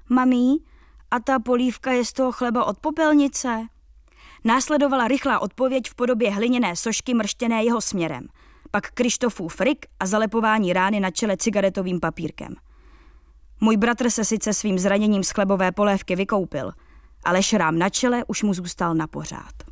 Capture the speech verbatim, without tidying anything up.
Mami, a ta polívka je z toho chleba od popelnice? Následovala rychlá odpověď v podobě hliněné sošky mrštěné jeho směrem. Pak Krištofův frik a zalepování rány na čele cigaretovým papírkem. Můj bratr se sice svým zraněním z chlebové polévky vykoupil, ale šrám na čele už mu zůstal napořád.